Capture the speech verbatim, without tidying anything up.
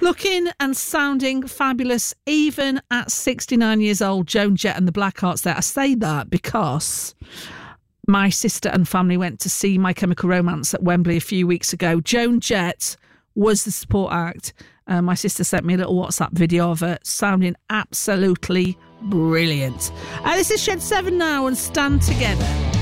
Looking and sounding fabulous, even at sixty-nine years old, Joan Jett and the Blackhearts there. I say that because my sister and family went to see My Chemical Romance at Wembley a few weeks ago. Joan Jett was the support act. Uh, my sister sent me a little WhatsApp video of her sounding absolutely brilliant. Uh, this is Shed seven now and Stand Together.